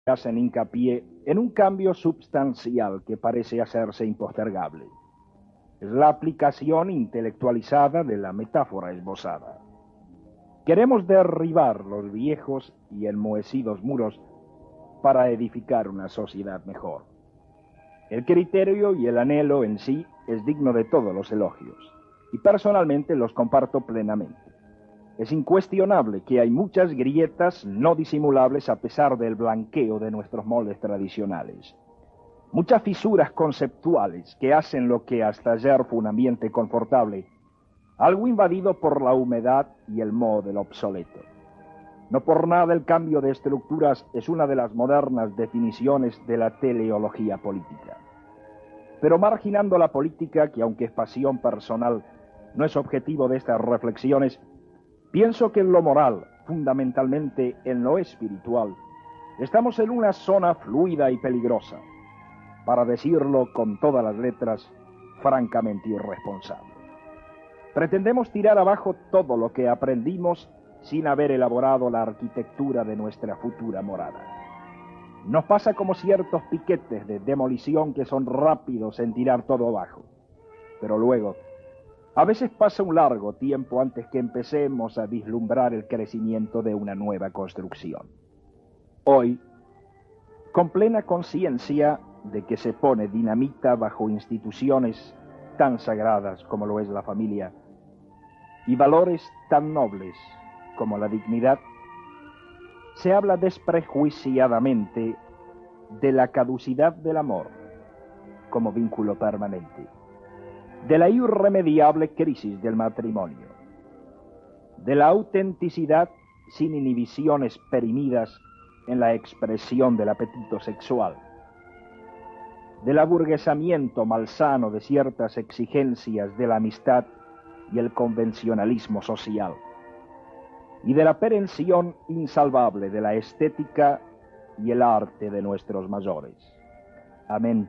hacen hincapié en un cambio substancial que parece hacerse impostergable. Es la aplicación intelectualizada de la metáfora esbozada. Queremos derribar los viejos y enmohecidos muros para edificar una sociedad mejor. El criterio y el anhelo en sí es digno de todos los elogios, y personalmente los comparto plenamente. Es incuestionable que hay muchas grietas no disimulables a pesar del blanqueo de nuestros moldes tradicionales. Muchas fisuras conceptuales que hacen lo que hasta ayer fue un ambiente confortable, algo invadido por la humedad y el moho del obsoleto. No por nada el cambio de estructuras es una de las modernas definiciones de la teleología política. Pero marginando la política, que aunque es pasión personal, no es objetivo de estas reflexiones, pienso que en lo moral, fundamentalmente en lo espiritual, estamos en una zona fluida y peligrosa, para decirlo con todas las letras, francamente irresponsable. Pretendemos tirar abajo todo lo que aprendimos sin haber elaborado la arquitectura de nuestra futura morada. Nos pasa como ciertos piquetes de demolición que son rápidos en tirar todo abajo, pero luego, a veces pasa un largo tiempo antes que empecemos a vislumbrar el crecimiento de una nueva construcción. Hoy, con plena conciencia de que se pone dinamita bajo instituciones tan sagradas como lo es la familia y valores tan nobles como la dignidad, se habla desprejuiciadamente de la caducidad del amor como vínculo permanente, de la irremediable crisis del matrimonio, de la autenticidad sin inhibiciones perimidas en la expresión del apetito sexual, del aburguesamiento malsano de ciertas exigencias de la amistad y el convencionalismo social, y de la perención insalvable de la estética y el arte de nuestros mayores. Amén.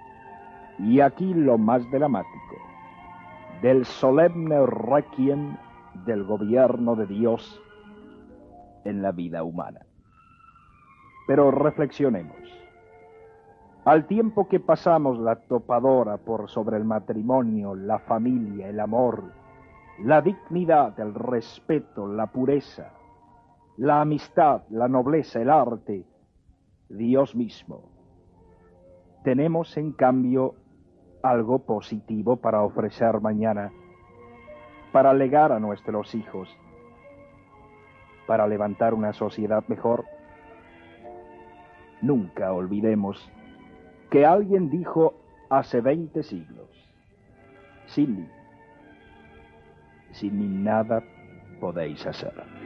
Y aquí lo más dramático, del solemne requiem del gobierno de Dios en la vida humana. Pero reflexionemos. Al tiempo que pasamos la topadora por sobre el matrimonio, la familia, el amor, la dignidad, el respeto, la pureza, la amistad, la nobleza, el arte, Dios mismo, tenemos en cambio algo positivo para ofrecer mañana, para legar a nuestros hijos, para levantar una sociedad mejor. Nunca olvidemos que alguien dijo hace 20 siglos, sin mí nada podéis hacer.